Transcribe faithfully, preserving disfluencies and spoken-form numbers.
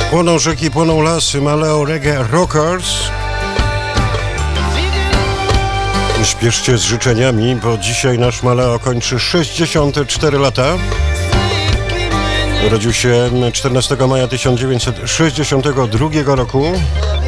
Płoną rzeki, płoną lasy, Maleo Reggae Rockers. Śpieszcie z życzeniami, bo dzisiaj nasz Maleo kończy sześćdziesiąte cztery lata. Urodził się czternastego maja tysiąc dziewięćset sześćdziesiątego drugiego roku.